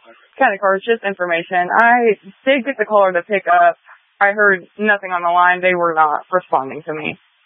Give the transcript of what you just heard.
County Cars, just information. I did get the caller to pick up. I heard nothing on the line. They were not responding to me.